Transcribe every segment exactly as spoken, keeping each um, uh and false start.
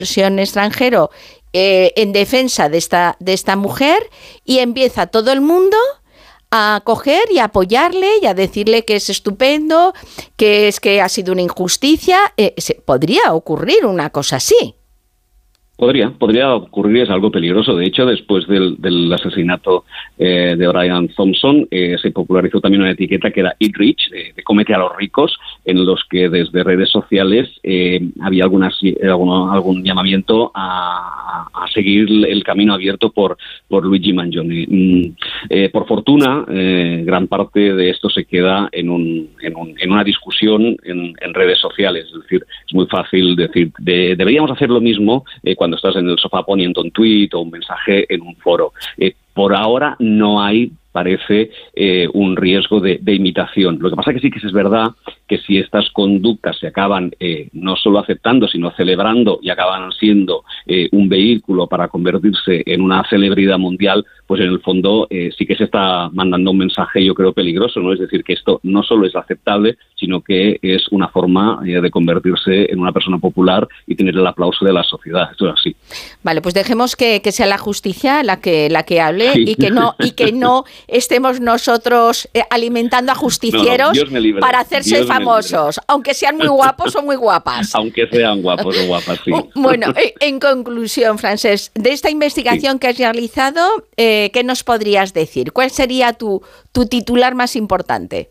inversión extranjero eh, en defensa de esta, de esta mujer, y empieza todo el mundo a coger y a apoyarle y a decirle que es estupendo, que es que ha sido una injusticia. Eh, se, podría ocurrir una cosa así. Podría, podría ocurrir, es algo peligroso. De hecho, después del, del asesinato eh, de Brian Thompson, eh, se popularizó también una etiqueta que era Eat Rich, de, de cómete a los ricos, en los que desde redes sociales eh, había algunas, algún, algún llamamiento a, a seguir el camino abierto por, por Luigi Mangione. Mm, eh, por fortuna, eh, gran parte de esto se queda en, un, en, un, en una discusión en, en redes sociales. Es decir, es muy fácil decir, de, deberíamos hacer lo mismo eh, cuando estás en el sofá poniendo un tuit o un mensaje en un foro. Eh, por ahora no hay, parece, eh, un riesgo de, de imitación. Lo que pasa que sí que es verdad que si estas conductas se acaban eh, no solo aceptando, sino celebrando y acaban siendo eh, un vehículo para convertirse en una celebridad mundial, pues en el fondo eh, sí que se está mandando un mensaje, yo creo, peligroso, ¿no? Es decir, que esto no solo es aceptable, sino que es una forma eh, de convertirse en una persona popular y tener el aplauso de la sociedad. Esto es así. Vale, pues dejemos que, que sea la justicia la que la que hable sí. y que no y que no estemos nosotros eh, alimentando a justicieros no, no, para hacerse Dios famosos, aunque sean muy guapos o muy guapas. Aunque sean guapos o guapas, sí. Bueno, en conclusión, Francesc, de esta investigación sí. que has realizado, eh, ¿qué nos podrías decir? ¿Cuál sería tu, tu titular más importante?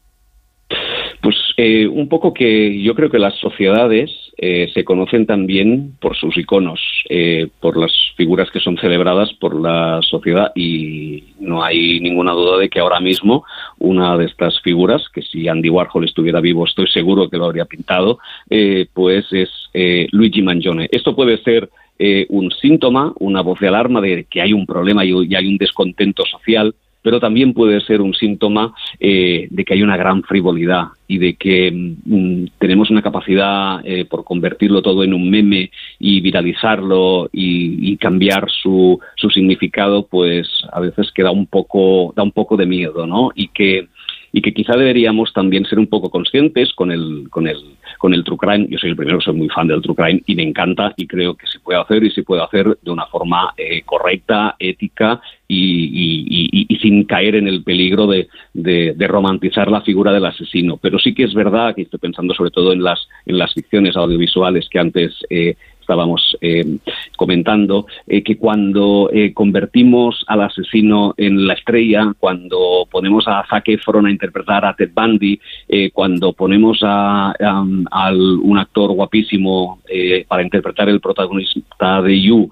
Pues eh, un poco que yo creo que las sociedades eh, se conocen también por sus iconos, eh, por las figuras que son celebradas por la sociedad, y no hay ninguna duda de que ahora mismo una de estas figuras, que si Andy Warhol estuviera vivo estoy seguro que lo habría pintado, eh, pues es eh, Luigi Mangione. Esto puede ser eh, un síntoma, una voz de alarma de que hay un problema y, y hay un descontento social, pero también puede ser un síntoma eh, de que hay una gran frivolidad y de que mm, tenemos una capacidad eh, por convertirlo todo en un meme y viralizarlo y, y cambiar su, su significado, pues a veces que da un poco, da un poco de miedo, ¿no? Y que y que quizá deberíamos también ser un poco conscientes con el con el con el true crime. Yo soy el primero que soy muy fan del true crime y me encanta, y creo que se puede hacer y se puede hacer de una forma eh, correcta, ética y, y, y, y sin caer en el peligro de, de, de romantizar la figura del asesino. Pero sí que es verdad que estoy pensando sobre todo en las en las ficciones audiovisuales que antes eh, estábamos eh, comentando, eh, que cuando eh, convertimos al asesino en la estrella, cuando ponemos a Zac Efron a interpretar a Ted Bundy, eh, cuando ponemos a, a, a un actor guapísimo eh, para interpretar el protagonista de You,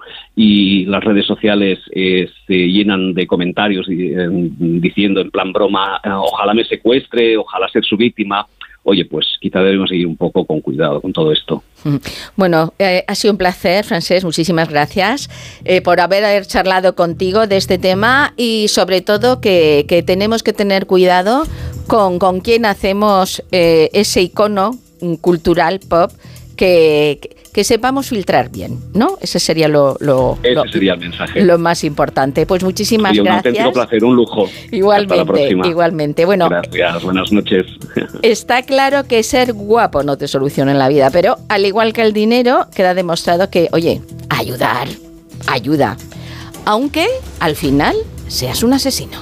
y las redes sociales eh, se llenan de comentarios eh, diciendo en plan broma, ojalá me secuestre, ojalá ser su víctima. Oye, pues quizá debemos ir un poco con cuidado con todo esto. Bueno, eh, ha sido un placer, Francesc, muchísimas gracias eh, por haber charlado contigo de este tema, y sobre todo que, que tenemos que tener cuidado con, con quién hacemos eh, ese icono cultural pop, que, que sepamos filtrar bien, ¿no? Ese sería lo, lo, Ese lo, sería el mensaje. Lo más importante. Pues muchísimas Sería gracias. Un auténtico placer, un lujo. Igualmente, hasta la próxima. Igualmente. Bueno, gracias, buenas noches. Está claro que ser guapo no te soluciona en la vida, pero al igual que el dinero, queda demostrado que, oye, ayudar, ayuda, aunque al final seas un asesino.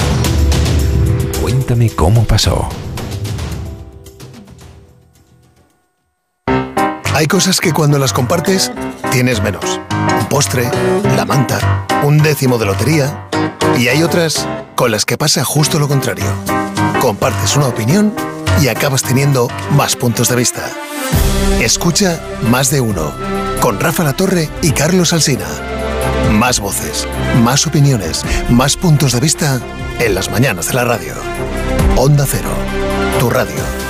Cuéntame cómo pasó. Hay cosas que cuando las compartes, tienes menos. Un postre, la manta, un décimo de lotería. Y hay otras con las que pasa justo lo contrario. Compartes una opinión y acabas teniendo más puntos de vista. Escucha Más de Uno, con Rafa Latorre y Carlos Alsina. Más voces, más opiniones, más puntos de vista en las mañanas de la radio. Onda Cero, tu radio.